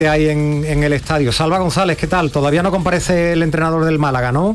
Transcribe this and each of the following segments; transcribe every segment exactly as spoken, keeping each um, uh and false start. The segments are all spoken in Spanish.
Hay en, en el estadio. Salva González, ¿qué tal? Todavía no comparece el entrenador del Málaga, ¿no?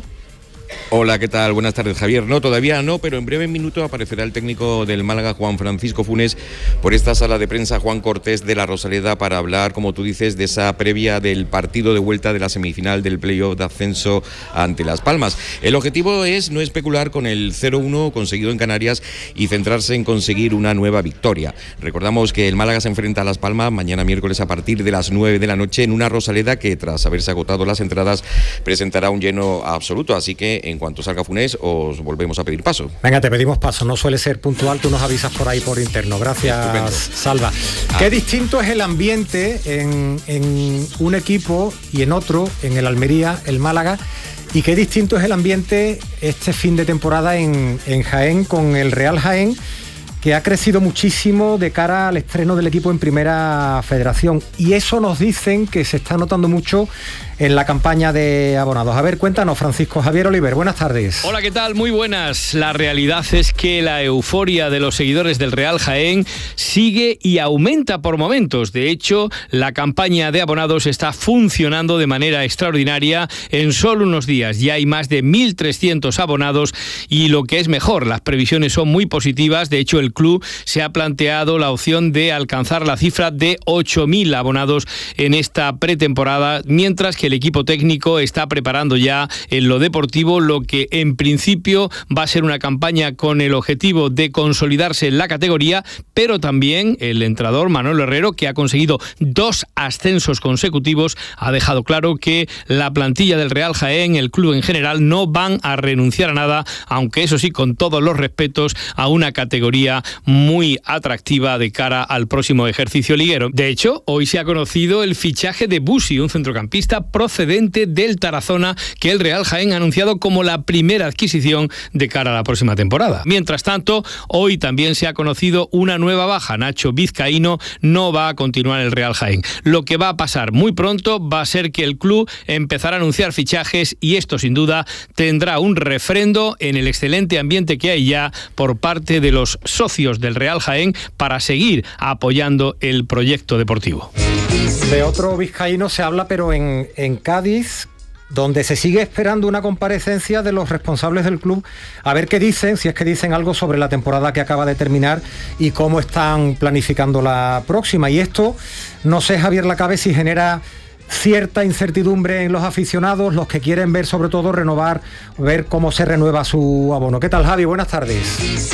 Hola, ¿qué tal? Buenas tardes, Javier. No, todavía no, pero en breve minuto aparecerá el técnico del Málaga, Juan Francisco Funes, por esta sala de prensa, Juan Cortés de la Rosaleda, para hablar, como tú dices, de esa previa del partido de vuelta de la semifinal del playoff de ascenso ante Las Palmas. El objetivo es no especular con el cero uno conseguido en Canarias y centrarse en conseguir una nueva victoria. Recordamos que el Málaga se enfrenta a Las Palmas mañana miércoles a partir de las nueve de la noche en una Rosaleda que, tras haberse agotado las entradas, presentará un lleno absoluto, así que en cuanto salga Funes os volvemos a pedir paso. Venga, te pedimos paso, no suele ser puntual, tú nos avisas por ahí por interno. Gracias, estupendo. Salva. Ah. Qué distinto es el ambiente en, en un equipo y en otro, en el Almería, el Málaga, y qué distinto es el ambiente este fin de temporada en, en Jaén con el Real Jaén, que ha crecido muchísimo de cara al estreno del equipo en Primera Federación, y eso nos dicen que se está notando mucho en la campaña de abonados. A ver, cuéntanos, Francisco Javier Oliver, buenas tardes. Hola, ¿qué tal? Muy buenas. La realidad es que la euforia de los seguidores del Real Jaén sigue y aumenta por momentos. De hecho, la campaña de abonados está funcionando de manera extraordinaria. En solo unos días ya hay más de mil trescientos abonados y, lo que es mejor, las previsiones son muy positivas. De hecho, el club se ha planteado la opción de alcanzar la cifra de ocho mil abonados en esta pretemporada, mientras que el equipo técnico está preparando ya en lo deportivo lo que en principio va a ser una campaña con el objetivo de consolidarse en la categoría, pero también el entrenador Manolo Herrero, que ha conseguido dos ascensos consecutivos, ha dejado claro que la plantilla del Real Jaén, el club en general, no van a renunciar a nada, aunque eso sí, con todos los respetos, a una categoría muy atractiva de cara al próximo ejercicio liguero. De hecho, hoy se ha conocido el fichaje de Busi, un centrocampista procedente del Tarazona, que el Real Jaén ha anunciado como la primera adquisición de cara a la próxima temporada. Mientras tanto, hoy también se ha conocido una nueva baja. Nacho Vizcaíno no va a continuar en el Real Jaén. Lo que va a pasar muy pronto va a ser que el club empezará a anunciar fichajes, y esto sin duda tendrá un refrendo en el excelente ambiente que hay ya por parte de los socios del Real Jaén para seguir apoyando el proyecto deportivo. De otro vizcaíno se habla, pero en, en Cádiz, donde se sigue esperando una comparecencia de los responsables del club, a ver qué dicen, si es que dicen algo sobre la temporada que acaba de terminar y cómo están planificando la próxima. Y esto, no sé, Javier Lacabe, si genera cierta incertidumbre en los aficionados, los que quieren ver sobre todo renovar, ver cómo se renueva su abono. ¿Qué tal, Javi? Buenas tardes.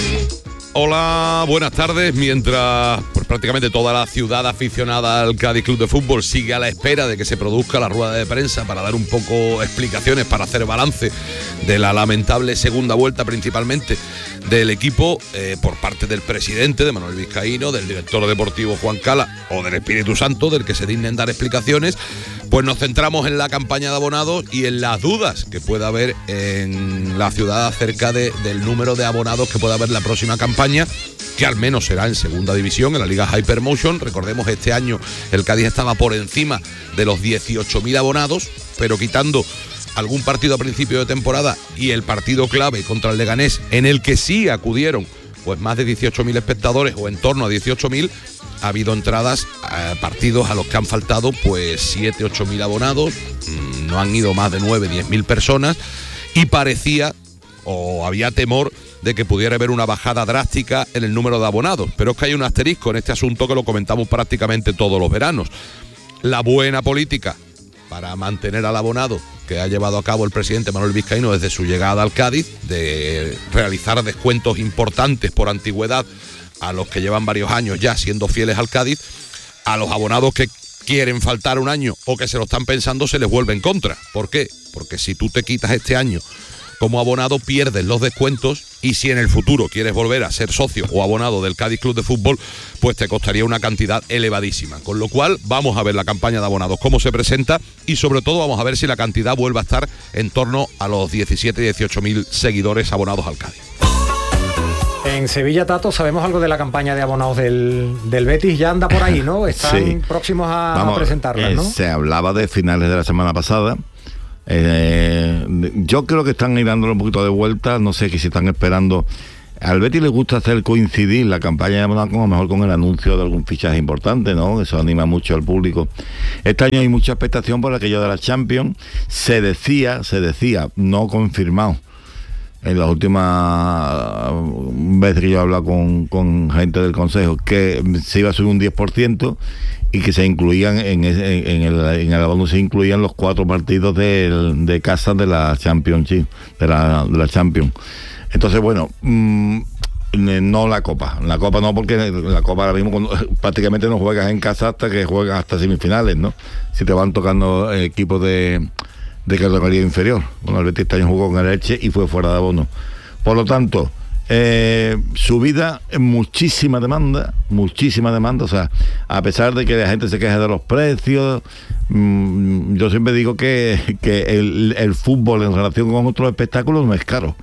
Hola, buenas tardes. Mientras pues, prácticamente toda la ciudad aficionada al Cádiz Club de Fútbol sigue a la espera de que se produzca la rueda de prensa para dar un poco explicaciones, para hacer balance de la lamentable segunda vuelta principalmente del equipo, eh, por parte del presidente, de Manuel Vizcaíno, del director deportivo Juan Cala o del Espíritu Santo, del que se dignen dar explicaciones, pues nos centramos en la campaña de abonados y en las dudas que pueda haber en la ciudad acerca de, del número de abonados que pueda haber la próxima campaña, que al menos será en segunda división, en la Liga Hypermotion. Recordemos, este año el Cádiz estaba por encima de los dieciocho mil abonados, pero quitando algún partido a principio de temporada y el partido clave contra el Leganés, en el que sí acudieron pues más de dieciocho mil espectadores, o en torno a dieciocho mil, ha habido entradas a partidos a los que han faltado pues siete, ocho mil abonados, no han ido más de nueve, diez mil personas, y parecía, o había temor de que pudiera haber una bajada drástica en el número de abonados. Pero es que hay un asterisco en este asunto que lo comentamos prácticamente todos los veranos. La buena política para mantener al abonado que ha llevado a cabo el presidente Manuel Vizcaíno desde su llegada al Cádiz, de realizar descuentos importantes por antigüedad a los que llevan varios años ya siendo fieles al Cádiz, a los abonados que quieren faltar un año o que se lo están pensando se les vuelve en contra. ¿Por qué? Porque si tú te quitas este año como abonado, pierdes los descuentos, y si en el futuro quieres volver a ser socio o abonado del Cádiz Club de Fútbol, pues te costaría una cantidad elevadísima. Con lo cual, vamos a ver la campaña de abonados, cómo se presenta, y sobre todo vamos a ver si la cantidad vuelve a estar en torno a los diecisiete, dieciocho mil seguidores abonados al Cádiz. En Sevilla, Tato, ¿sabemos algo de la campaña de abonados del, del Betis? Ya anda por ahí, ¿no? Están sí. próximos a, Vamos, a presentarla, ¿no? Eh, se hablaba de finales de la semana pasada. Eh, yo creo que están ahí dándole un poquito de vuelta. No sé que si están esperando Al Betis le gusta hacer coincidir la campaña de Monaco a lo mejor con el anuncio de algún fichaje importante, ¿no? Eso anima mucho al público. Este año hay mucha expectación por aquello de la Champions. Se decía, se decía, no confirmado, en las últimas veces que yo he hablado con, con gente del Consejo, que se iba a subir un diez por ciento y que se incluían en, ese, en el en el abono se incluían los cuatro partidos de, de casa de la Championship, de la, de la Champions. Entonces, bueno, mmm, no la Copa, la Copa no, porque la Copa ahora mismo prácticamente no juegas en casa hasta que juegas hasta semifinales, ¿no? Si te van tocando equipos de de categoría inferior. Bueno, el Betis este año jugó con el Elche y fue fuera de abono. Por lo tanto, eh, subida en muchísima demanda, muchísima demanda, o sea, a pesar de que la gente se queja de los precios, mmm, yo siempre digo que, que el, el fútbol en relación con otros espectáculos no es caro.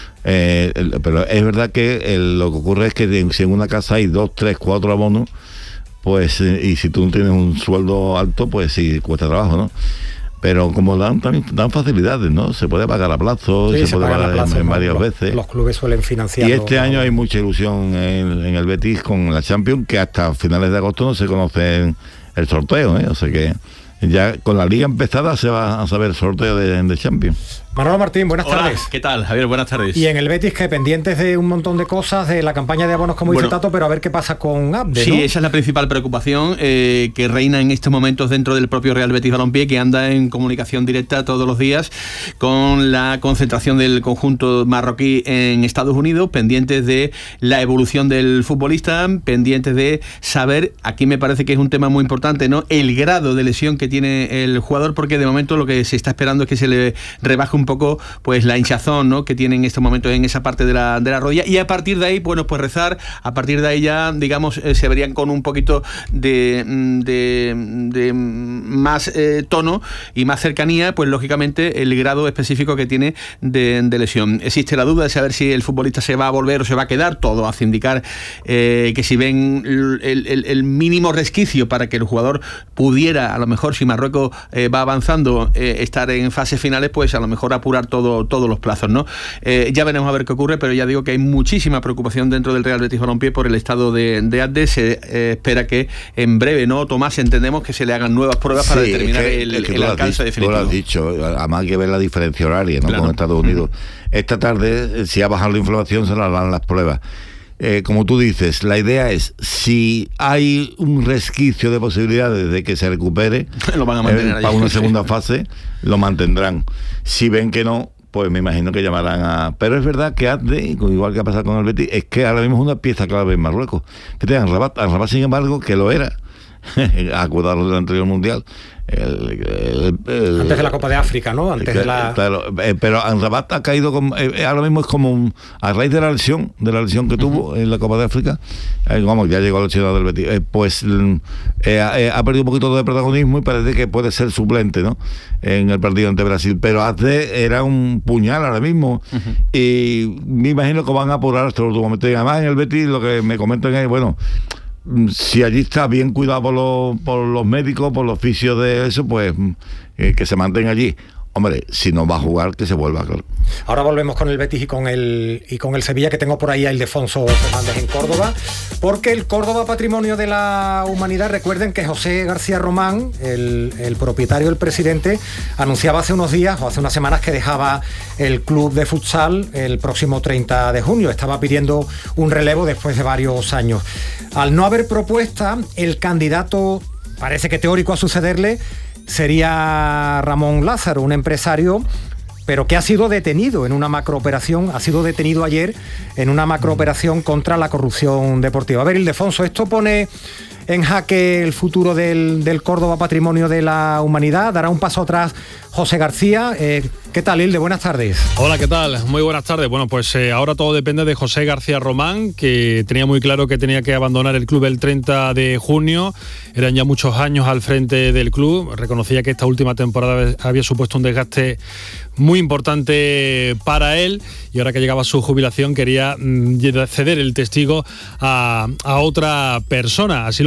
Eh, el, pero es verdad que el, lo que ocurre es que si en una casa hay dos, tres, cuatro abonos, pues, eh, y si tú no tienes un sueldo alto, pues sí cuesta trabajo, ¿no? Pero como dan también dan facilidades, ¿no? Se puede pagar a plazo, sí, se, se puede pagar plazo, en, en varias los, veces. Los clubes suelen financiar. Y este año hay mucha ilusión en, en el Betis con la Champions, que hasta finales de agosto no se conoce el sorteo, ¿eh? O sea que ya con la liga empezada se va a saber el sorteo de, de Champions. Manolo Martín, buenas Hola, tardes. ¿qué tal, Javier? Buenas tardes. Y en el Betis, que pendientes de un montón de cosas, de la campaña de abonos, como bueno, dice Tato, pero a ver qué pasa con Abde, Sí, ¿no? esa es la principal preocupación eh, que reina en estos momentos dentro del propio Real Betis Balompié, que anda en comunicación directa todos los días con la concentración del conjunto marroquí en Estados Unidos, pendientes de la evolución del futbolista, pendientes de saber, aquí me parece que es un tema muy importante, ¿no? El grado de lesión que tiene el jugador, porque de momento lo que se está esperando es que se le rebaje un poco, pues, la hinchazón, ¿no?, que tiene en estos momentos en esa parte de la, de la rodilla, y a partir de ahí, bueno, pues rezar, a partir de ahí ya, digamos, eh, se verían con un poquito de, de, de más eh, tono y más cercanía, pues lógicamente el grado específico que tiene de, de lesión. Existe la duda de saber si el futbolista se va a volver o se va a quedar, todo hace indicar eh, que si ven el, el, el mínimo resquicio para que el jugador pudiera, a lo mejor, si Marruecos eh, va avanzando, eh, estar en fases finales, pues a lo mejor apurar todo todos los plazos, ¿no? Eh, ya veremos a ver qué ocurre, pero ya digo que hay muchísima preocupación dentro del Real Betis Balompié por el estado de, de Abde. Se eh, espera que en breve, ¿no, Tomás? Entendemos que se le hagan nuevas pruebas sí, para determinar que, el, el alcance dicho, definitivo. Tú lo has dicho, además hay que ver la diferencia horaria, ¿no?, claro, con Estados Unidos. Mm. Esta tarde, si ha bajado la inflamación, se le harán las pruebas. Eh, como tú dices, la idea es, si hay un resquicio de posibilidades de que se recupere, lo van a mantener eh, para una segunda fase, lo mantendrán. Si ven que no, pues me imagino que llamarán a... Pero es verdad que Abde, igual que ha pasado con el Betis, es que ahora mismo es una pieza clave en Marruecos. Fíjate, Amrabat, Amrabat, sin embargo, que lo era, a acordarlo del anterior mundial, el, el, el, antes de la Copa de África, ¿no? Antes el, de la... Claro, eh, pero Amrabat ha caído como, eh, ahora mismo es como un, a raíz de la lesión, de la lesión que tuvo uh-huh. en la Copa de África, eh, vamos, ya llegó al lesionado del Betis, eh, pues eh, eh, ha perdido un poquito de protagonismo y parece que puede ser suplente, ¿no?, en el partido ante Brasil, pero Abde era un puñal ahora mismo uh-huh. y me imagino que van a apurar hasta el último momento. Y además en el Betis lo que me comentan es, bueno, si allí está bien cuidado por los, por los médicos, por los oficios de eso, pues eh, que se mantenga allí. Hombre, si no va a jugar, que se vuelva, claro. Ahora volvemos con el Betis y con el y con el Sevilla, que tengo por ahí a Ildefonso Fernández en Córdoba, porque el Córdoba Patrimonio de la Humanidad, recuerden que José García Román, el, el propietario, el presidente, anunciaba hace unos días o hace unas semanas que dejaba el club de futsal el próximo treinta de junio. Estaba pidiendo un relevo después de varios años. Al no haber propuesta, el candidato, parece que teórico a sucederle, sería Ramón Lázaro, un empresario, pero que ha sido detenido en una macrooperación, ha sido detenido ayer en una macrooperación contra la corrupción deportiva. A ver, Ildefonso, ¿esto pone en jaque el futuro del, del Córdoba Patrimonio de la Humanidad? ¿Dará un paso atrás José García? Eh, ¿Qué tal, Ilde? Buenas tardes. Hola, ¿qué tal? Muy buenas tardes. Bueno, pues eh, ahora todo depende de José García Román, que tenía muy claro que tenía que abandonar el club el treinta de junio. Eran ya muchos años al frente del club. Reconocía que esta última temporada había supuesto un desgaste muy importante para él, y ahora que llegaba su jubilación quería mm, ceder el testigo a, a otra persona. Así lo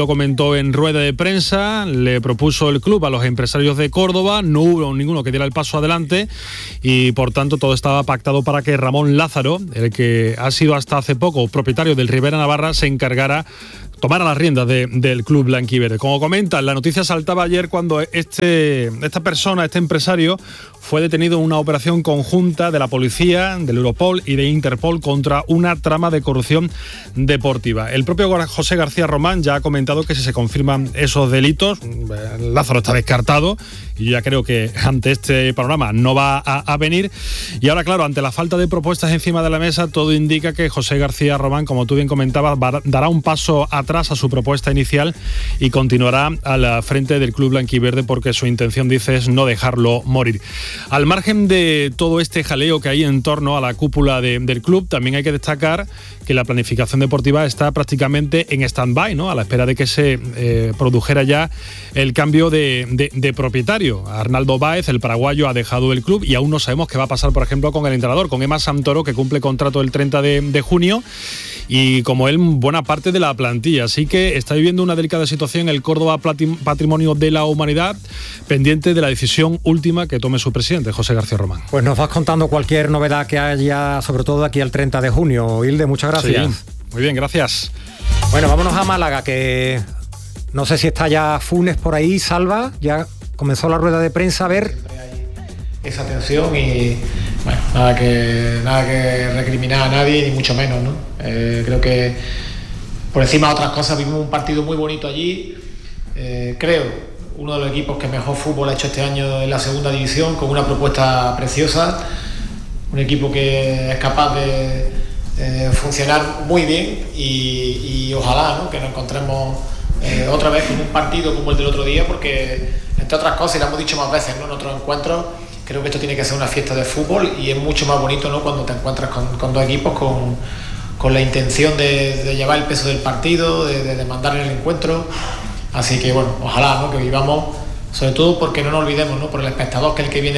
lo comentó en rueda de prensa, le propuso el club a los empresarios de Córdoba, no hubo ninguno que diera el paso adelante y por tanto todo estaba pactado para que Ramón Lázaro, el que ha sido hasta hace poco propietario del Rivera Navarra, se encargara tomara las riendas de, del club blanquiverde. Como comentan, la noticia saltaba ayer cuando este, esta persona, este empresario, fue detenido en una operación conjunta de la policía, del Europol y de Interpol contra una trama de corrupción deportiva. El propio José García Román ya ha comentado que si se confirman esos delitos, Lázaro está descartado y yo ya creo que ante este panorama no va a, a venir. Y ahora, claro, ante la falta de propuestas encima de la mesa, todo indica que José García Román, como tú bien comentabas, va, dará un paso atrás a su propuesta inicial y continuará a la frente del club blanquiverde porque su intención, dice, es no dejarlo morir. Al margen de todo este jaleo que hay en torno a la cúpula de, del club, también hay que destacar que la planificación deportiva está prácticamente en stand-by, ¿no? A la espera de que se eh, produjera ya el cambio de, de, de propietario. Arnaldo Báez, el paraguayo, ha dejado el club y aún no sabemos qué va a pasar, por ejemplo, con el entrenador, con Emma Santoro, que cumple contrato el treinta de, de junio, y como él, buena parte de la plantilla. Así que está viviendo una delicada situación el Córdoba Patrimonio de la Humanidad, pendiente de la decisión última que tome su presidente, José García Román. Pues nos vas contando cualquier novedad que haya, sobre todo aquí al treinta de junio. Hilde, muchas gracias. Sí, muy bien, gracias. Bueno, vámonos a Málaga, que no sé si está ya Funes por ahí, Salva, ya comenzó la rueda de prensa, a ver... Esa tensión y bueno, nada que nada que recriminar a nadie, ni mucho menos, ¿no? Eh, creo que por encima de otras cosas vimos un partido muy bonito allí, eh, creo, uno de los equipos que mejor fútbol ha hecho este año en la segunda división, con una propuesta preciosa, un equipo que es capaz de eh, funcionar muy bien y, y ojalá, ¿no?, que nos encontremos eh, otra vez con un partido como el del otro día, porque entre otras cosas, y lo hemos dicho más veces, ¿no?, en otros encuentros, creo que esto tiene que ser una fiesta de fútbol y es mucho más bonito, ¿no?, cuando te encuentras con, con dos equipos con, con la intención de, de llevar el peso del partido, de, de, de mandar el encuentro. Así que bueno, ojalá, ¿no?, que vivamos, sobre todo porque no nos olvidemos, ¿no?, por el espectador, que es el que viene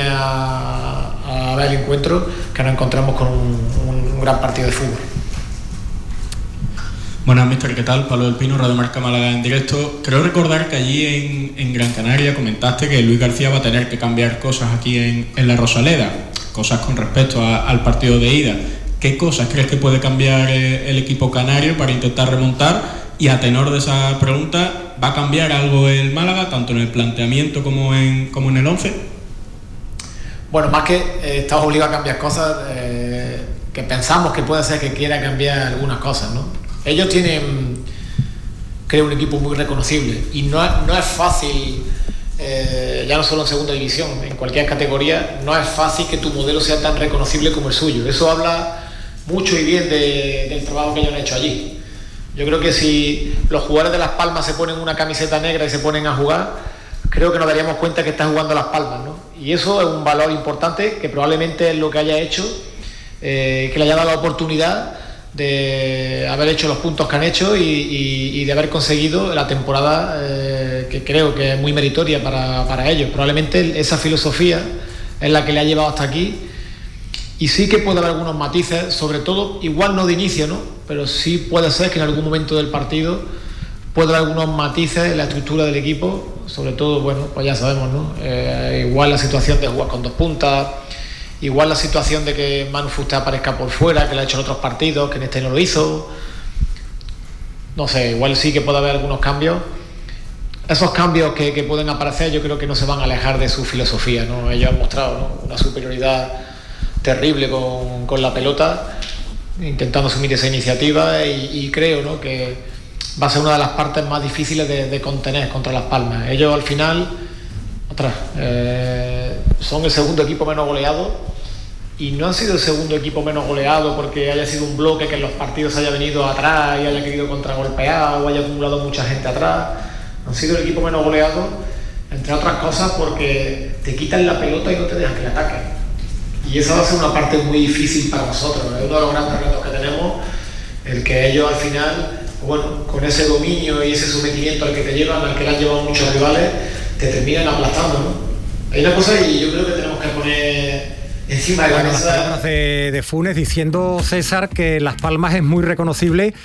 a, a ver el encuentro, que nos encontramos con un, un, un gran partido de fútbol. Buenas, mister, ¿qué tal? Pablo del Pino, Radio Marca Málaga en directo. Creo recordar que allí en, en Gran Canaria comentaste que Luis García va a tener que cambiar cosas aquí en, en la Rosaleda, cosas con respecto a, al partido de ida. ¿Qué cosas crees que puede cambiar eh, el equipo canario para intentar remontar? Y a tenor de esa pregunta, ¿va a cambiar algo el Málaga, tanto en el planteamiento como en, como en el once? Bueno, más que eh, estamos obligados a cambiar cosas, eh, que pensamos que puede ser que quiera cambiar algunas cosas, ¿no? Ellos tienen, creo, un equipo muy reconocible y no, no es fácil, eh, ya no solo en segunda división, en cualquier categoría, no es fácil que tu modelo sea tan reconocible como el suyo. Eso habla mucho y bien de, del trabajo que ellos han hecho allí. Yo creo que si los jugadores de Las Palmas se ponen una camiseta negra y se ponen a jugar, creo que nos daríamos cuenta que están jugando Las Palmas, ¿no? Y eso es un valor importante que probablemente es lo que haya hecho, eh, que le haya dado la oportunidad de haber hecho los puntos que han hecho y, y, y de haber conseguido la temporada eh, que creo que es muy meritoria para, para ellos. Probablemente esa filosofía es la que le ha llevado hasta aquí y sí que puede haber algunos matices, sobre todo, igual no de inicio, ¿no?, pero sí puede ser que en algún momento del partido puede haber algunos matices en la estructura del equipo, sobre todo, bueno, pues ya sabemos, ¿no?, eh, igual la situación de jugar con dos puntas, igual la situación de que Manu Fuster aparezca por fuera, que lo ha hecho en otros partidos, que en este no lo hizo. No sé, igual sí que puede haber algunos cambios. Esos cambios que, que pueden aparecer, yo creo que no se van a alejar de su filosofía, ¿no? Ellos han mostrado, ¿no?, una superioridad terrible con, con la pelota, intentando asumir esa iniciativa y, y creo, ¿no?, que va a ser una de las partes más difíciles de, de contener contra Las Palmas. Ellos al final, atrás, eh, son el segundo equipo menos goleado y no han sido el segundo equipo menos goleado porque haya sido un bloque que en los partidos haya venido atrás y haya querido contragolpear o haya acumulado mucha gente atrás. Han sido el equipo menos goleado, entre otras cosas, porque te quitan la pelota y no te dejan que le ataquen. Y esa va a ser una parte muy difícil para nosotros. Es uno de los grandes retos que tenemos, el que ellos al final, bueno, con ese dominio y ese sometimiento al que te llevan, al que le han llevado muchos rivales, te terminan aplastando, ¿no? Hay una cosa y yo creo que tenemos que poner encima de la bueno, mesa. Las palabras de, de Funes diciendo, César, que Las Palmas es muy reconocible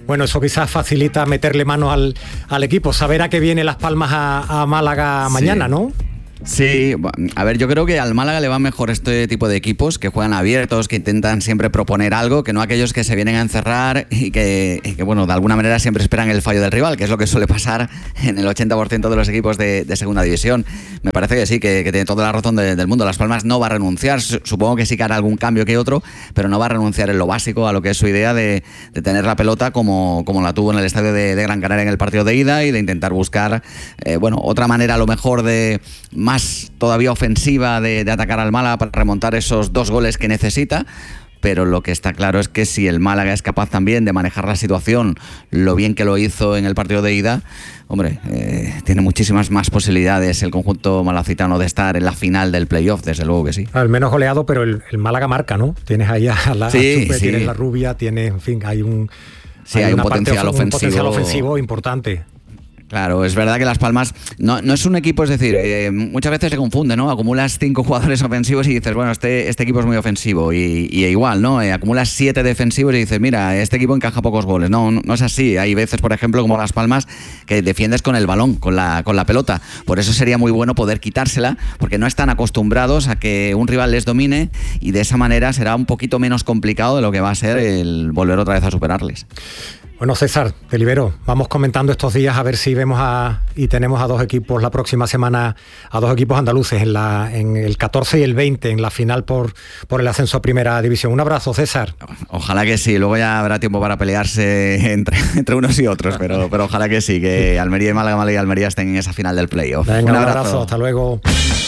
Bueno, eso quizás facilita meterle mano al, al equipo, saber a qué viene Las Palmas a, a Málaga mañana, sí. ¿no? Sí, a ver, yo creo que al Málaga le va mejor este tipo de equipos que juegan abiertos, que intentan siempre proponer algo, que no aquellos que se vienen a encerrar y que, y que bueno, de alguna manera siempre esperan el fallo del rival, que es lo que suele pasar en el ochenta por ciento de los equipos de, de segunda división. Me parece que sí, que, que tiene toda la razón de, del mundo. Las Palmas no va a renunciar, supongo que sí que hará algún cambio que otro, pero no va a renunciar en lo básico a lo que es su idea de, de tener la pelota como, como la tuvo en el estadio de, de Gran Canaria en el partido de ida y de intentar buscar, eh, bueno, otra manera a lo mejor de más todavía ofensiva de, de atacar al Málaga para remontar esos dos goles que necesita, pero lo que está claro es que si el Málaga es capaz también de manejar la situación lo bien que lo hizo en el partido de ida, hombre, eh, tiene muchísimas más posibilidades el conjunto malacitano de estar en la final del playoff, desde luego que sí. Al menos goleado, pero el, el Málaga marca, ¿no? Tienes ahí a la sí, Chupe, sí. tienes la Rubia, tienes, en fin, hay un, sí, hay, hay un, potencial parte, ofensivo. un potencial ofensivo importante. Claro, es verdad que Las Palmas no, no es un equipo, es decir, eh, muchas veces se confunde, ¿no? Acumulas cinco jugadores ofensivos y dices, bueno, este, este equipo es muy ofensivo y, y igual, ¿no? Eh, acumulas siete defensivos y dices, mira, este equipo encaja pocos goles. No, no es así. Hay veces, por ejemplo, como Las Palmas, que defiendes con el balón, con la, con la pelota. Por eso sería muy bueno poder quitársela, porque no están acostumbrados a que un rival les domine y de esa manera será un poquito menos complicado de lo que va a ser el volver otra vez a superarles. Bueno, César, te libero. Vamos comentando estos días a ver si vemos a y tenemos a dos equipos la próxima semana, a dos equipos andaluces en la en el catorce y el veinte en la final por, por el ascenso a Primera División. Un abrazo, César. Ojalá que sí, luego ya habrá tiempo para pelearse entre, entre unos y otros, pero, pero ojalá que sí, que Almería y Málaga, Málaga y Almería estén en esa final del playoff. Venga, un abrazo. un abrazo, hasta luego.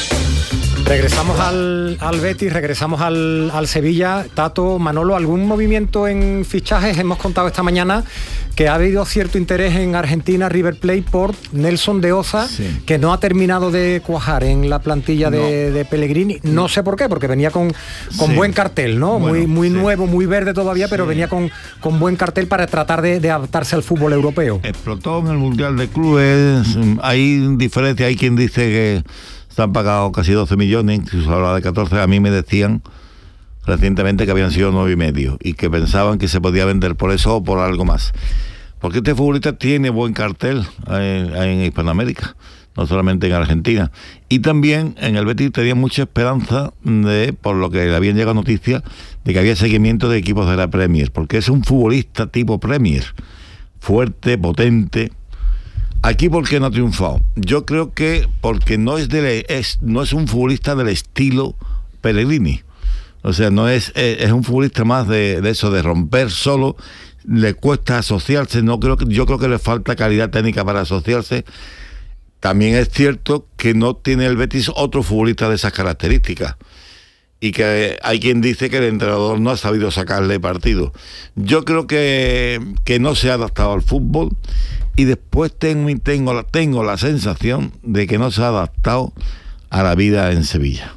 Regresamos al, al Betis, regresamos al, al Sevilla. Tato, Manolo, ¿algún movimiento en fichajes? Hemos contado esta mañana que ha habido cierto interés en Argentina, River Plate, por Nelson de Oza, sí. que no ha terminado de cuajar en la plantilla no. de, de Pellegrini. No sé por qué, porque venía con, con sí. buen cartel, ¿no? Bueno, muy muy sí. nuevo, muy verde todavía, pero sí. venía con, con buen cartel para tratar de, de adaptarse al fútbol europeo. Explotó en el Mundial de Clubes. Hay diferencia, hay quien dice que se han pagado casi doce millones, si se habla de catorce, a mí me decían recientemente que habían sido nueve y medio y que pensaban que se podía vender por eso o por algo más. Porque este futbolista tiene buen cartel en, en Hispanoamérica, no solamente en Argentina. Y también en el Betis tenía mucha esperanza de, por lo que le habían llegado noticias, de que había seguimiento de equipos de la Premier, porque es un futbolista tipo Premier, fuerte, potente. Aquí, ¿por qué no ha triunfado? Yo creo que porque no es, de, es, no es un futbolista del estilo Pellegrini. O sea, no es, es, es un futbolista más de, de eso, de romper solo. Le cuesta asociarse. No creo que, yo creo que le falta calidad técnica para asociarse. También es cierto que no tiene el Betis otro futbolista de esas características. Y que hay quien dice que el entrenador no ha sabido sacarle partido. Yo creo que, que no se ha adaptado al fútbol. Y después tengo, tengo, la, tengo la sensación de que no se ha adaptado a la vida en Sevilla.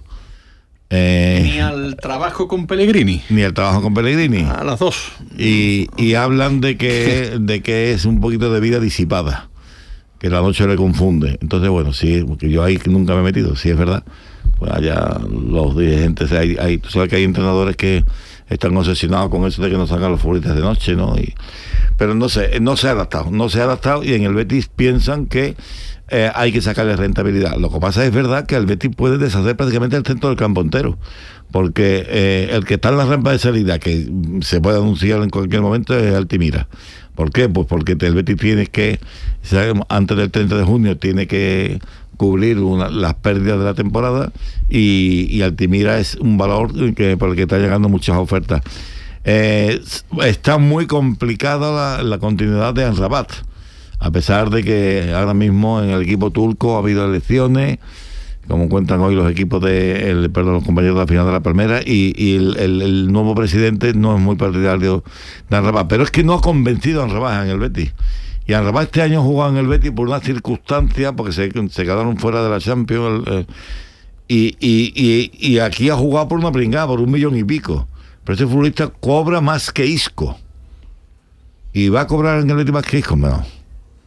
Eh, ni al trabajo con Pellegrini. Ni al trabajo con Pellegrini. A las dos. Y, y hablan de que, de que es un poquito de vida disipada, que la noche le confunde. Entonces, bueno, sí, porque yo ahí nunca me he metido, sí es verdad. Pues allá los dirigentes, hay, hay, tú sabes que hay entrenadores que están obsesionados con eso de que no sacan los futbolistas de noche, ¿no? Y, pero no sé, no se ha adaptado, no se ha adaptado y en el Betis piensan que eh, hay que sacarle rentabilidad. Lo que pasa es verdad que el Betis puede deshacer prácticamente el centro del campo entero, porque eh, el que está en la rampa de salida, que se puede anunciar en cualquier momento, es Altimira. ¿Por qué? Pues porque el Betis tiene que, antes del treinta de junio, tiene que cubrir una, las pérdidas de la temporada y, y Altimira es un valor que, por el que está llegando muchas ofertas. Eh, está muy complicada la, la continuidad de Amrabat, a pesar de que ahora mismo en el equipo turco ha habido elecciones, como cuentan hoy los equipos de el, perdón, los compañeros de la final de la Palmera, y, y el, el, el nuevo presidente no es muy partidario de Amrabat, pero es que no ha convencido a Amrabat en el Betis. Y Amrabat este año jugó en el Betis por una circunstancia, porque se, se quedaron fuera de la Champions, eh, y, y, y, y aquí ha jugado por una pringada, por un millón y pico. Pero este futbolista cobra más que Isco. ¿Y va a cobrar en el Betis más que Isco? No.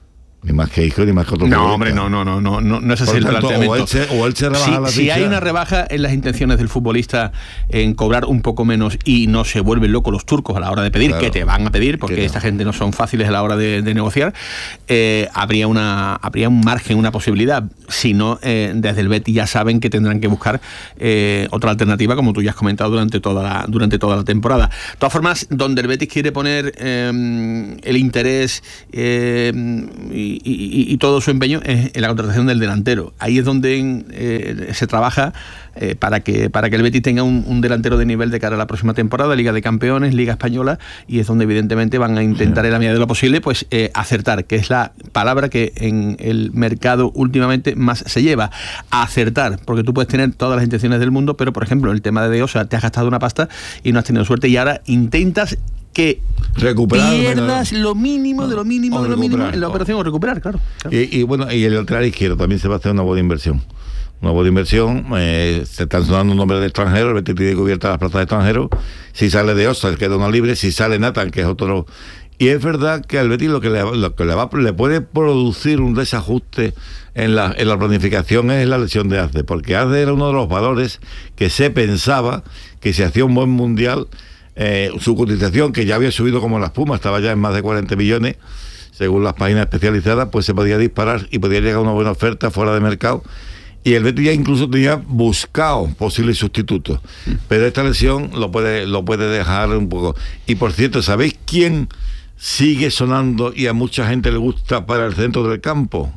Ni más que Isco, ni más que otro. No, hombre, no, no, no, no, no, no es así el planteamiento. O él se, o él se rebaja si, la si hay una rebaja en las intenciones del futbolista en cobrar un poco menos y no se vuelven locos los turcos a la hora de pedir, claro, que te van a pedir, porque no. esta gente no son fáciles a la hora de, de negociar, eh, habría una habría un margen, una posibilidad. Si no, eh, desde el Betis ya saben que tendrán que buscar eh, otra alternativa, como tú ya has comentado durante toda la, durante toda la temporada. De todas formas, donde el Betis quiere poner eh, el interés eh, y Y, y, y todo su empeño es en la contratación del delantero. Ahí es donde eh, se trabaja eh, para que para que el Betis tenga un, un delantero de nivel de cara a la próxima temporada, Liga de Campeones, Liga Española, y es donde evidentemente van a intentar en la medida de lo posible pues eh, acertar, que es la palabra que en el mercado últimamente más se lleva, acertar, porque tú puedes tener todas las intenciones del mundo, pero por ejemplo el tema de De Osa, te has gastado una pasta y no has tenido suerte y ahora intentas que recuperar, pierdas lo mínimo de lo mínimo de lo mínimo en la operación o recuperar, claro. claro. Y, y bueno, y el lateral izquierdo también se va a hacer una buena inversión. Una buena inversión, eh, se están sonando nombres de extranjeros, el Betis tiene cubiertas las plazas de extranjeros. Si sale De Osa, queda uno libre, si sale Nathan, que es otro. Y es verdad que al Betis lo que le, lo que le, va, le puede producir un desajuste en la, en la planificación es la lesión de Azde, porque Azde era uno de los valores que se pensaba que si hacía un buen mundial, Eh, su cotización, que ya había subido como la espuma, estaba ya en más de cuarenta millones, según las páginas especializadas, pues se podía disparar y podía llegar a una buena oferta fuera de mercado. Y el Betis ya incluso tenía buscado posibles sustitutos. Pero esta lesión lo puede, lo puede dejar un poco. Y por cierto, ¿sabéis quién sigue sonando y a mucha gente le gusta para el centro del campo?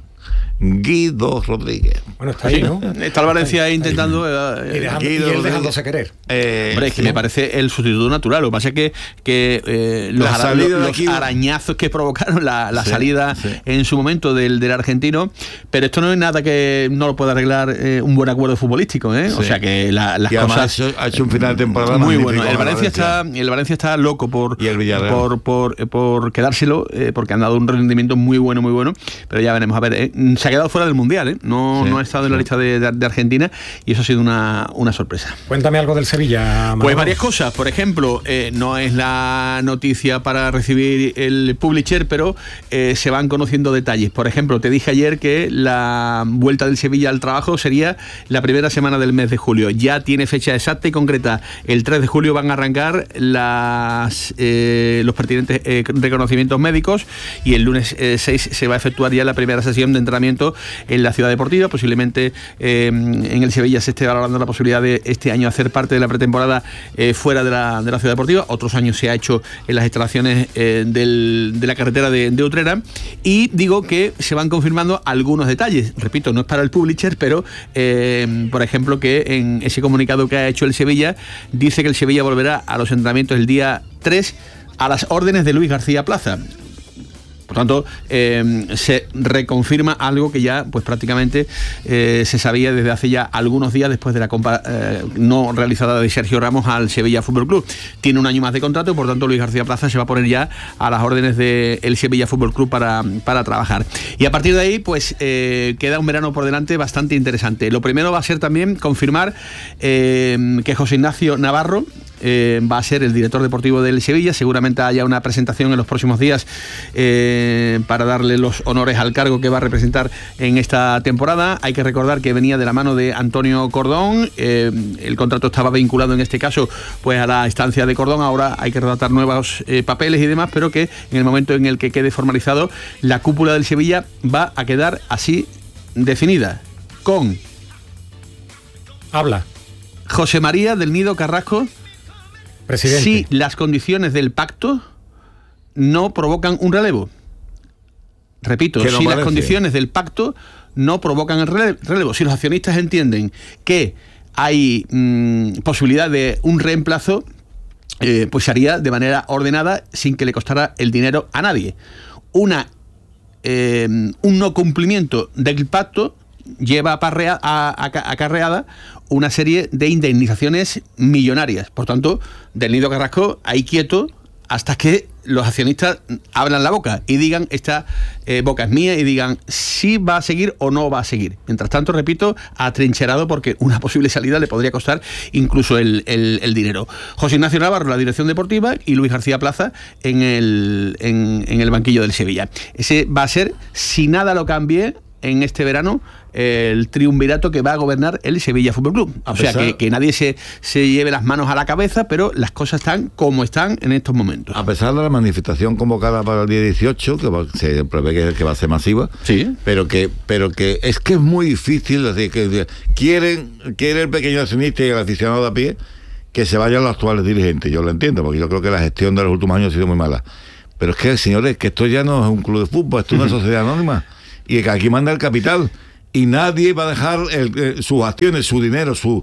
Guido Rodríguez. Bueno, está ahí, ¿no? Está el Valencia intentando eh, y, dejando, Guido y él dejándose querer. Eh, Hombre, es que sí. me parece el sustituto natural. Lo que pasa es que, que eh, los, ara los, los arañazos que provocaron la, la sí, salida sí. en su momento del, del argentino, pero esto no es nada que no lo pueda arreglar eh, un buen acuerdo futbolístico, ¿eh? Sí. O sea que la, las y cosas ha hecho, ha hecho un final de temporada muy bueno. El Valencia, Valencia está el Valencia está loco por y el Villarreal. por por, por, por quedárselo eh, porque han dado un rendimiento muy bueno, muy bueno, pero ya veremos. A ver, eh, se ha quedado fuera del Mundial, ¿eh? No, sí, no ha estado en la lista de, de, de Argentina y eso ha sido una, una sorpresa. Cuéntame algo del Sevilla, Manolo. Pues varias cosas. Por ejemplo, eh, no es la noticia para recibir el publisher, pero eh, se van conociendo detalles. Por ejemplo, te dije ayer que la vuelta del Sevilla al trabajo sería la primera semana del mes de julio. Ya tiene fecha exacta y concreta. El tres de julio van a arrancar las, eh, los pertinentes eh, reconocimientos médicos y el lunes eh, seis se va a efectuar ya la primera sesión de entrenamiento en la Ciudad Deportiva. Posiblemente eh, en el Sevilla se esté valorando la posibilidad de este año hacer parte de la pretemporada eh, fuera de la, de la Ciudad Deportiva. Otros años se ha hecho en las instalaciones eh, del, de la carretera de, de Utrera. Y digo que se van confirmando algunos detalles. Repito, no es para el publisher, pero eh, por ejemplo que en ese comunicado que ha hecho el Sevilla dice que el Sevilla volverá a los entrenamientos el día tres a las órdenes de Luis García Plaza. Por tanto, eh, se reconfirma algo que ya pues prácticamente eh, se sabía desde hace ya algunos días después de la compra eh, no realizada de Sergio Ramos al Sevilla Fútbol Club. Tiene un año más de contrato y por tanto Luis García Plaza se va a poner ya a las órdenes del Sevilla Fútbol Club para, para trabajar. Y a partir de ahí pues eh, queda un verano por delante bastante interesante. Lo primero va a ser también confirmar eh, que José Ignacio Navarro Eh, va a ser el director deportivo del Sevilla. Seguramente haya una presentación en los próximos días eh, para darle los honores al cargo que va a representar en esta temporada. Hay que recordar que venía de la mano de Antonio Cordón. Eh, el contrato estaba vinculado en este caso pues a la estancia de Cordón. Ahora hay que redactar nuevos eh, papeles y demás, pero que en el momento en el que quede formalizado, la cúpula del Sevilla va a quedar así definida con habla José María del Nido Carrasco, presidente, si las condiciones del pacto no provocan un relevo. Repito, si las condiciones del pacto no provocan el relevo. Si los accionistas entienden que hay mmm, posibilidad de un reemplazo, eh, pues se haría de manera ordenada sin que le costara el dinero a nadie. Una, eh, un no cumplimiento del pacto lleva aparrea, a, a, acarreada una serie de indemnizaciones millonarias. Por tanto, del Nido Carrasco ahí quieto hasta que los accionistas abran la boca y digan, esta eh, boca es mía, y digan si va a seguir o no va a seguir. Mientras tanto, repito, atrincherado, porque una posible salida le podría costar incluso el, el, el dinero. José Ignacio Navarro, la dirección deportiva, y Luis García Plaza en el, en, en el banquillo del Sevilla. Ese va a ser, si nada lo cambie en este verano, el triunvirato que va a gobernar el Sevilla Fútbol Club. O sea, que, que nadie se, se lleve las manos a la cabeza, pero las cosas están como están en estos momentos. A pesar de la manifestación convocada para el día dieciocho, que va, se prevé que, que va a ser masiva, sí, pero que pero que es que es muy difícil, decir, que quieren, quiere el pequeño accionista y el aficionado de a pie que se vayan los actuales dirigentes. Yo lo entiendo, porque yo creo que la gestión de los últimos años ha sido muy mala. Pero es que, señores, que esto ya no es un club de fútbol, esto es una sociedad anónima, y que aquí manda el capital. Y nadie va a dejar el, eh, sus acciones, su dinero, su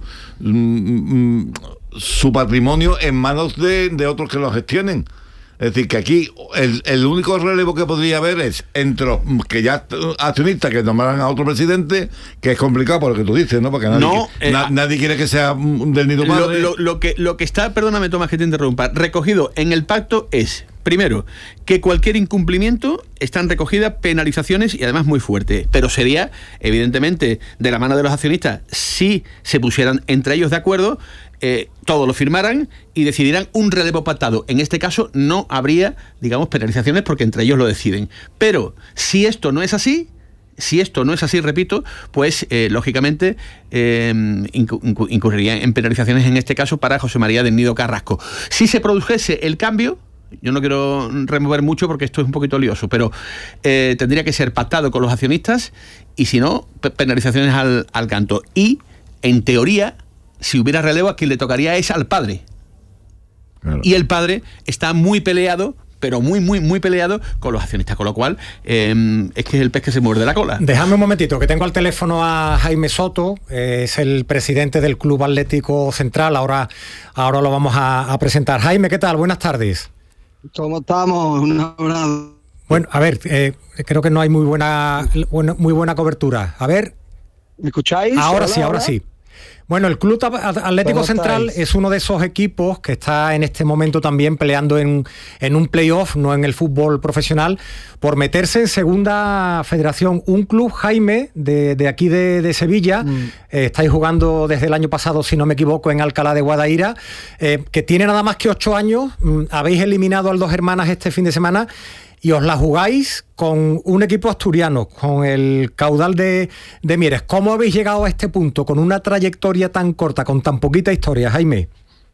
mm, su patrimonio en manos de, de otros que lo gestionen. Es decir, que aquí el, el único relevo que podría haber es entre los que ya accionistas que nombrarán a otro presidente, que es complicado por lo que tú dices, ¿no? Porque nadie, no, eh, na, nadie quiere que sea del nido madre. Lo, lo, lo, que, lo que está, perdóname Tomás que te interrumpa, recogido en el pacto es, primero, que cualquier incumplimiento están recogidas penalizaciones y además muy fuertes, pero sería, evidentemente, de la mano de los accionistas, si se pusieran entre ellos de acuerdo, eh, todos lo firmaran y decidieran un relevo pactado. En este caso no habría, digamos, penalizaciones porque entre ellos lo deciden. Pero si esto no es así, si esto no es así, repito, pues eh, lógicamente eh, incu- incurriría en penalizaciones en este caso para José María del Nido Carrasco. Si se produjese el cambio, yo no quiero remover mucho porque esto es un poquito lioso, pero eh, tendría que ser pactado con los accionistas y si no, penalizaciones al, al canto. Y, en teoría, si hubiera relevo, a quien le tocaría es al padre. Claro. Y el padre está muy peleado, pero muy, muy, muy peleado con los accionistas, con lo cual eh, es que es el pez que se muerde la cola. Déjame un momentito, que tengo al teléfono a Jaime Soto, eh, es el presidente del Club Atlético Central, ahora, ahora lo vamos a, a presentar. Jaime, ¿qué tal? Buenas tardes. ¿Cómo estamos? Un abrazo. Bueno, a ver, eh, creo que no hay muy buena, muy buena cobertura. A ver. ¿Me escucháis? Ahora sí, ahora sí. Bueno, el Club Atlético Central es uno de esos equipos que está en este momento también peleando en, en un playoff, no en el fútbol profesional, por meterse en segunda federación. Un club, Jaime, de, de aquí de, de Sevilla, mm. eh, estáis jugando desde el año pasado, si no me equivoco, en Alcalá de Guadaira, eh, que tiene nada más que ocho años, mm, habéis eliminado a las dos hermanas este fin de semana, y os la jugáis con un equipo asturiano, con el caudal de, de Mieres. ¿Cómo habéis llegado a este punto, con una trayectoria tan corta, con tan poquita historia, Jaime?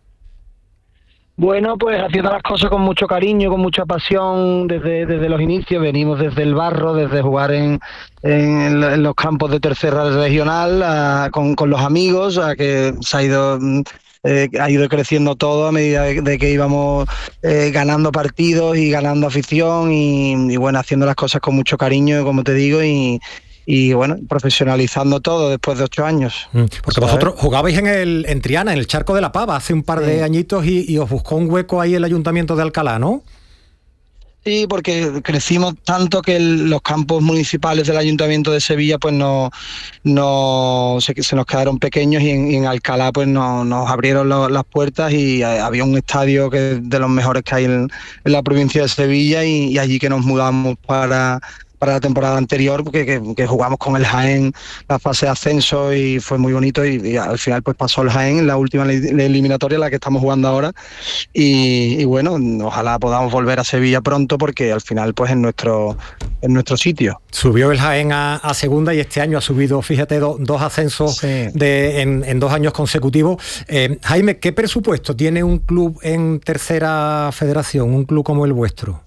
Bueno, pues haciendo las cosas con mucho cariño, con mucha pasión desde, desde los inicios. Venimos desde el barro, desde jugar en, en, en los campos de tercera regional, a, con, con los amigos, a que se ha ido... Eh, ha ido creciendo todo a medida de, de que íbamos eh, ganando partidos y ganando afición y, y bueno, haciendo las cosas con mucho cariño, como te digo, y, y bueno, profesionalizando todo después de ocho años. Mm, porque ¿sabes? Vosotros jugabais en el en Triana, en el Charco de la Pava, hace un par sí. de añitos y, y os buscó un hueco ahí el Ayuntamiento de Alcalá, ¿no? Sí, porque crecimos tanto que el, los campos municipales del Ayuntamiento de Sevilla pues no, no se, se nos quedaron pequeños y en, y en Alcalá pues no, nos abrieron lo, las puertas y había un estadio que es de los mejores que hay en, en la provincia de Sevilla y, y allí que nos mudamos para... para la temporada anterior, porque que, que jugamos con el Jaén la fase de ascenso y fue muy bonito y, y al final pues pasó el Jaén en la última eliminatoria, la que estamos jugando ahora y, y bueno, ojalá podamos volver a Sevilla pronto porque al final pues es nuestro, es nuestro sitio. Subió el Jaén a, a segunda y este año ha subido, fíjate, do, dos ascensos sí. de, en, en dos años consecutivos. Eh, Jaime, ¿qué presupuesto tiene un club en tercera federación, un club como el vuestro?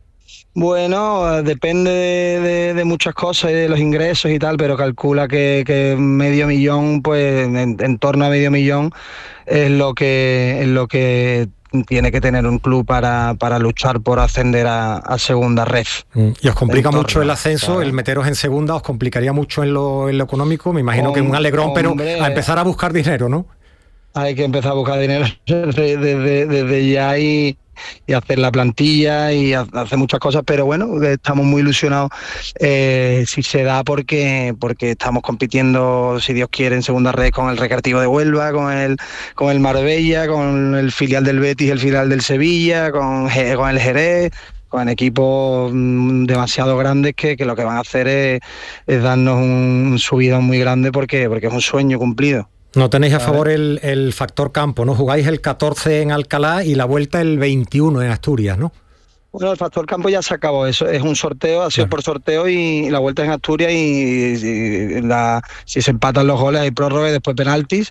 Bueno, depende de, de, de muchas cosas y de los ingresos y tal, pero calcula que, que medio millón, pues en, en torno a medio millón es lo que es lo que tiene que tener un club para, para luchar por ascender a, a segunda ref. Mm. Y os complica en mucho torno, el ascenso, claro. El meteros en segunda os complicaría mucho en lo, en lo económico, me imagino Hom- que un alegrón, hombre, pero a empezar a buscar dinero, ¿no? Hay que empezar a buscar dinero desde, desde, desde ya y, y hacer la plantilla y hacer muchas cosas, pero bueno, estamos muy ilusionados eh, si se da porque, porque estamos compitiendo, si Dios quiere, en segunda red con el Recreativo de Huelva, con el, con el Marbella, con el filial del Betis, el filial del Sevilla, con, con el Jerez, con equipos demasiado grandes que, que lo que van a hacer es, es darnos un subidón muy grande porque, porque es un sueño cumplido. No tenéis a favor el, el factor campo, ¿no? Jugáis el catorce en Alcalá y la vuelta el veintiuno en Asturias, ¿no? Bueno, el factor campo ya se acabó, eso es un sorteo, ha sido claro. por sorteo y la vuelta es en Asturias y, y la, si se empatan los goles hay prórroga y después penaltis.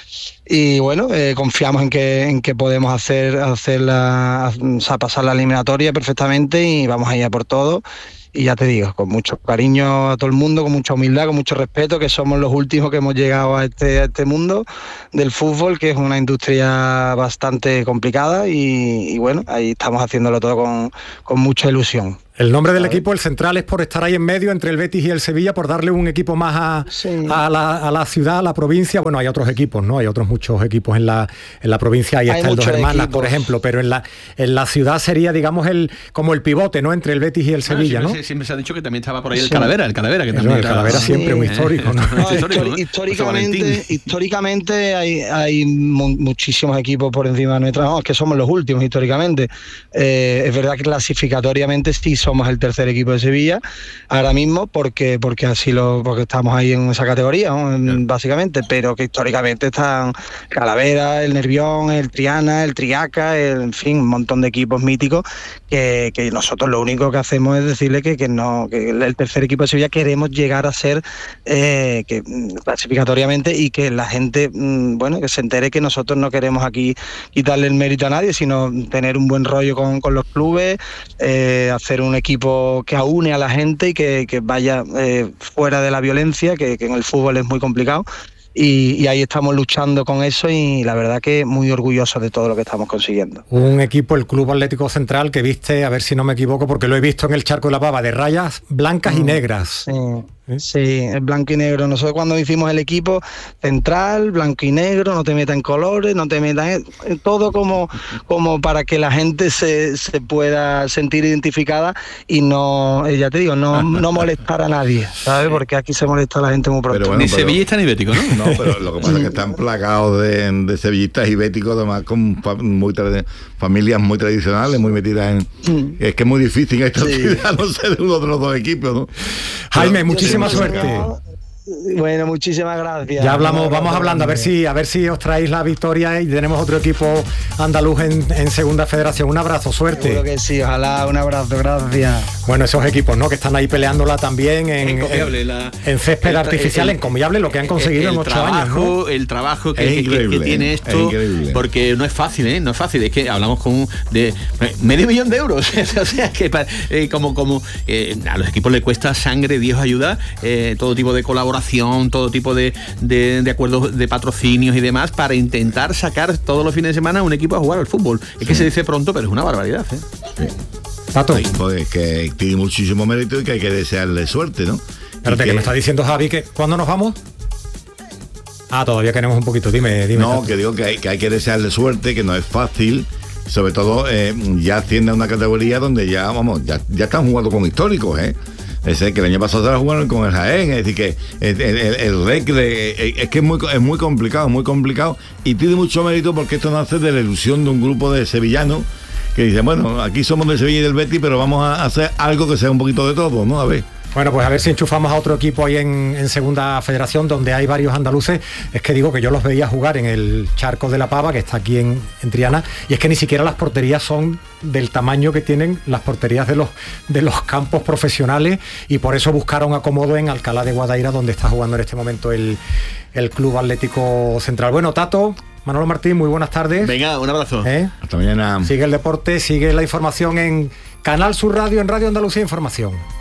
Y bueno, eh, confiamos en que en que podemos hacer, hacer la, o sea, pasar la eliminatoria perfectamente y vamos a ir a por todo. Y ya te digo, con mucho cariño a todo el mundo, con mucha humildad, con mucho respeto, que somos los últimos que hemos llegado a este, a este mundo del fútbol, que es una industria bastante complicada y, y bueno, ahí estamos haciéndolo todo con, con mucha ilusión. El nombre del equipo, el central, es por estar ahí en medio entre el Betis y el Sevilla, por darle un equipo más a, sí. a, la, a la ciudad, a la provincia. Bueno, hay otros equipos, ¿no? Hay otros muchos equipos en la, en la provincia. Ahí está el Dos Hermanas, equipos. por ejemplo, pero en la, en la ciudad sería, digamos, el como el pivote, ¿no? Entre el Betis y el Sevilla, ah, ¿no? Siempre, siempre se ha dicho que también estaba por ahí el sí. Calavera, el Calavera, que también el Calavera era, siempre sí. muy histórico, ¿no? no histórico, ¿no? Históricamente, históricamente hay, hay muchísimos equipos por encima de nuestra, no, es que somos los últimos históricamente. Eh, es verdad que clasificatoriamente sí somos el tercer equipo de Sevilla ahora mismo porque porque así lo porque estamos ahí en esa categoría, ¿no? Básicamente, pero que históricamente están Calavera, el Nervión, el Triana, el Triaca, el, en fin, un montón de equipos míticos que, que nosotros lo único que hacemos es decirle que, que no que el tercer equipo de Sevilla queremos llegar a ser eh, que clasificatoriamente y que la gente bueno que se entere que nosotros no queremos aquí quitarle el mérito a nadie, sino tener un buen rollo con, con los clubes, eh, hacer un equipo que aúne a la gente y que, que vaya eh, fuera de la violencia, que, que en el fútbol es muy complicado. Y, y ahí estamos luchando con eso y la verdad que muy orgullosos de todo lo que estamos consiguiendo. Un equipo, el Club Atlético Central, que viste, a ver si no me equivoco, porque lo he visto en el Charco de la Pava, de rayas blancas mm, y negras. Sí. Sí, es blanco y negro. Nosotros cuando hicimos el equipo central, blanco y negro, no te metas en colores, no te metas en todo como, como para que la gente se, se pueda sentir identificada y no, ya te digo, no, no molestar a nadie, ¿sabes? Porque aquí se molesta a la gente muy pronto. Pero bueno, ni pero, sevillista ni bético, ¿no? No, pero lo que pasa es que están plagados de, de sevillistas y béticos, además con muy familias muy tradicionales, muy metidas en... Mm. Es que es muy difícil esta sí. ciudad, no sé, de uno de los dos equipos, ¿no? Jaime, pero, muchísimas suerte. Bueno, muchísimas gracias. Ya hablamos, vamos hablando a ver si a ver si os traéis la victoria y tenemos otro equipo andaluz en, en Segunda Federación. Un abrazo, suerte. Seguro que sí, ojalá, un abrazo, gracias. Bueno, esos equipos, ¿no? Que están ahí peleándola también en, en, la, en césped el, artificial, el, encomiable, lo que han conseguido el, el en ocho trabajo, años, ¿no? El trabajo que, que, que tiene esto, porque no es fácil, ¿eh? No es fácil, es que hablamos con de medio millón de euros, o sea, que eh, como, como eh, a los equipos les cuesta sangre, Dios ayuda, eh, todo tipo de colaboración, todo tipo de, de, de acuerdos de patrocinios y demás para intentar sacar todos los fines de semana un equipo a jugar al fútbol. Es sí. que se dice pronto, pero es una barbaridad, ¿eh? Sí. Tato. Pues que tiene muchísimo mérito y que hay que desearle suerte, ¿no? Espérate, que... que me está diciendo Javi que ¿cuándo nos vamos? Ah, todavía queremos un poquito, dime, dime. No, Tato. que digo que hay, que hay que desearle suerte, que no es fácil, sobre todo eh, ya asciende a una categoría donde ya, vamos, ya, ya están jugando con históricos, ¿eh? Es que el año pasado se la jugaron con el Jaén, es decir, que el, el, el rec de, es que es muy, es muy complicado, muy complicado y tiene mucho mérito porque esto nace de la ilusión de un grupo de sevillanos que dicen, bueno, aquí somos de Sevilla y del Betis, pero vamos a hacer algo que sea un poquito de todo, ¿no? A ver. Bueno, pues a ver si enchufamos a otro equipo ahí en, en Segunda Federación, donde hay varios andaluces. Es que digo que yo los veía jugar en el Charco de la Pava, que está aquí en, en Triana, y es que ni siquiera las porterías son del tamaño que tienen las porterías de los, de los campos profesionales, y por eso buscaron acomodo en Alcalá de Guadaira, donde está jugando en este momento el, el Club Atlético Central. Bueno, Tato, Manolo Martín, muy buenas tardes. Venga, un abrazo. ¿Eh? Hasta mañana. Sigue el deporte, sigue la información en Canal Sur Radio, en Radio Andalucía Información.